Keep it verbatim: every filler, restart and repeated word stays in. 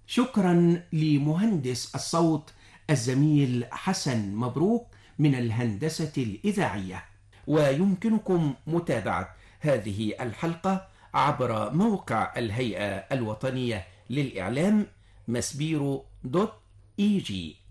شكرا لمهندس الصوت الزميل حسن مبروك من الهندسة الإذاعية. ويمكنكم متابعة هذه الحلقة عبر موقع الهيئة الوطنية للإعلام مسبيرو دوت إي جي.